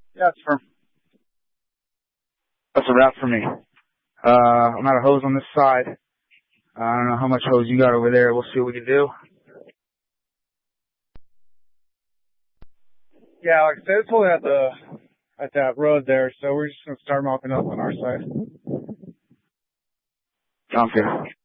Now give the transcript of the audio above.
Yeah, it's firm. That's a wrap for me. I'm out of hose on this side. I don't know how much hose you got over there. We'll see what we can do. Yeah, like I said, it's only at that road there, so we're just gonna start mopping up on our side. Sounds good.